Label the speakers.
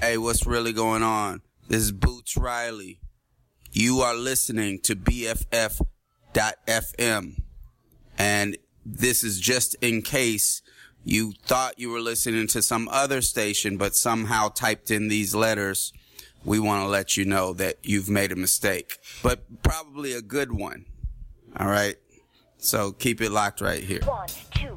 Speaker 1: Hey, what's really going on? This is Boots Riley. You are listening to BFF.FM. And this is just in case you thought you were listening to some other station, but somehow typed in these letters. We want to let you know that you've made a mistake, but probably a good one. All right. So keep it locked right here.
Speaker 2: 1, 2,